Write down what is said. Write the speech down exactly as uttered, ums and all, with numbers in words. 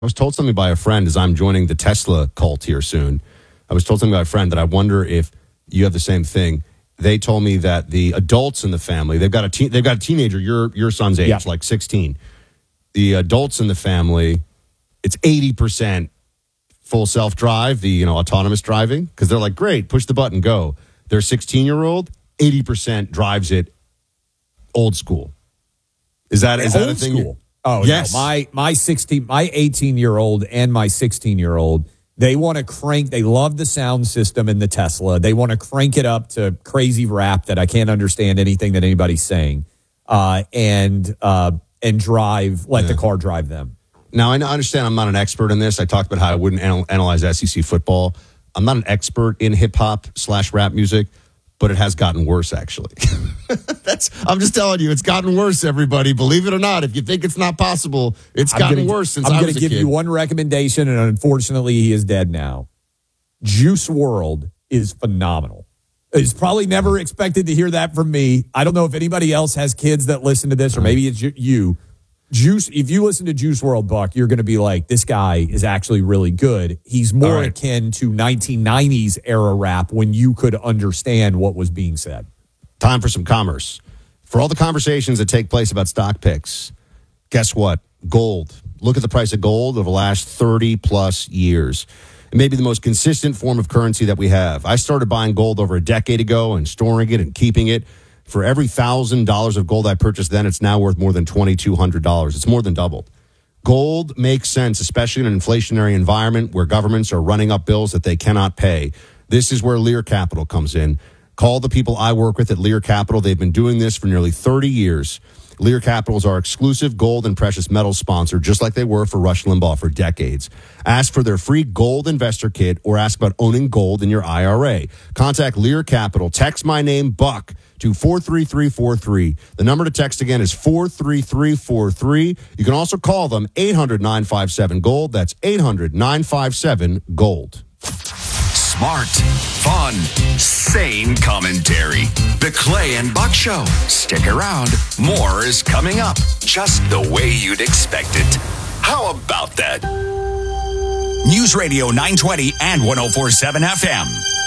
I was told something by a friend as I'm joining the Tesla cult here soon. I was told something by a friend that I wonder if you have the same thing. They told me that the adults in the family, they've got a teen, they've got a teenager, your your son's age, Yeah. like sixteen. The adults in the family, it's eighty percent full self-drive, the you know autonomous driving, because they're like, great, push the button, go. Their sixteen-year-old, eighty percent drives it old school. Is that is that Old a thing? school. Oh, yes. no. My my sixteen, my eighteen-year-old and my sixteen-year-old, they want to crank. They love the sound system in the Tesla. They want to crank it up to crazy rap that I can't understand anything that anybody's saying, uh, and uh, and drive. Let Yeah. the car drive them. Now, I understand I'm not an expert in this. I talked about how I wouldn't anal- analyze S E C football. I'm not an expert in hip-hop slash rap music, but it has gotten worse, actually. That's. I'm just telling you, it's gotten worse, everybody. Believe it or not, if you think it's not possible, it's I'm gotten gonna, worse since I'm I gonna was a give kid. you one recommendation, and unfortunately, he is dead now. Juice world is phenomenal. It's probably never expected to hear that from me. I don't know if anybody else has kids that listen to this, or maybe it's you- you. Juice, if you listen to Juice world, Buck, you're going to be like, this guy is actually really good. He's more All right. akin to nineteen nineties era rap when you could understand what was being said. Time for some commerce. For all the conversations that take place about stock picks, guess what? Gold. Look at the price of gold over the last thirty plus years. It may be the most consistent form of currency that we have. I started buying gold over a decade ago and storing it and keeping it. For every one thousand dollars of gold I purchased then, it's now worth more than two thousand two hundred dollars. It's more than doubled. Gold makes sense, especially in an inflationary environment where governments are running up bills that they cannot pay. This is where Lear Capital comes in. Call the people I work with at Lear Capital. They've been doing this for nearly thirty years. Lear Capital is our exclusive gold and precious metals sponsor, just like they were for Rush Limbaugh for decades. Ask for their free gold investor kit or ask about owning gold in your I R A. Contact Lear Capital. Text my name, Buck, to four three three four three. The number to text again is four three three four three. You can also call them eight hundred nine five seven gold. That's eight hundred nine five seven gold. Smart, fun, sane commentary. The Clay and Buck Show. Stick around. More is coming up, just the way you'd expect it. How about that? News Radio nine twenty and one oh four point seven F M.